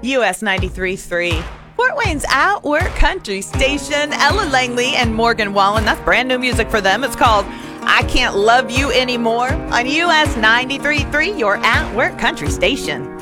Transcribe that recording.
US 93.3. Fort Wayne's Outward Country Station. Ella Langley and Morgan Wallen. That's brand new music for them. It's called I Can't Love You Anymore on US 93.3, your Outward Country Station.